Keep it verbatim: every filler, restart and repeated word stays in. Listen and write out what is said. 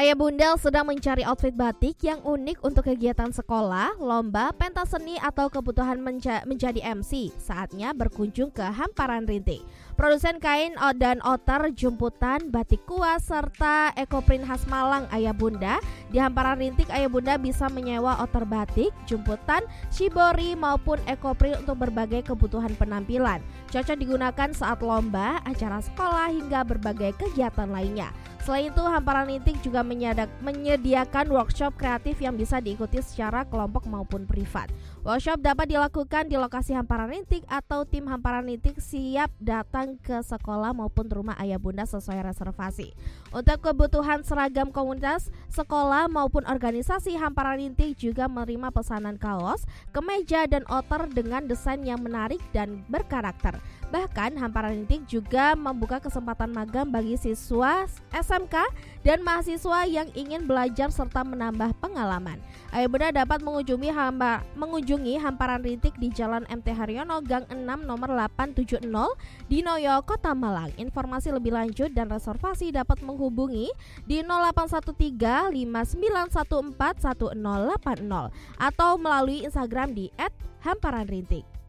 Ayah bunda sedang mencari outfit batik yang unik untuk kegiatan sekolah, lomba, pentas seni atau kebutuhan menja- menjadi M C. Saatnya berkunjung ke Hamparan Rintik. Produsen kain dan outer jemputan, batik kuas, serta ekoprint khas Malang Ayah Bunda. Di Hamparan Rintik, Ayah Bunda bisa menyewa outer batik, jemputan, shibori maupun ekoprint untuk berbagai kebutuhan penampilan. Cocok digunakan saat lomba, acara sekolah, hingga berbagai kegiatan lainnya. Selain itu, Hamparan Rintik juga menyediakan workshop kreatif yang bisa diikuti secara kelompok maupun privat. Workshop dapat dilakukan di lokasi Hamparan Rintik atau tim Hamparan Rintik siap datang ke sekolah maupun rumah Ayah Bunda sesuai reservasi. Untuk kebutuhan seragam komunitas, sekolah maupun organisasi, Hamparan Rintik juga menerima pesanan kaos, kemeja, dan outer dengan desain yang menarik dan berkarakter. Bahkan Hamparan Rintik juga membuka kesempatan magang bagi siswa S M K dan mahasiswa yang ingin belajar serta menambah pengalaman. Ayah Bunda dapat mengunjungi, hamba, mengunjungi Hamparan Rintik di Jalan M T Haryono Gang enam nomor delapan tujuh nol di Noyo, Kota Malang. Informasi lebih lanjut dan reservasi dapat menghubungi di nol delapan satu tiga lima sembilan satu empat satu nol delapan nol atau melalui Instagram di et hamparan rintik.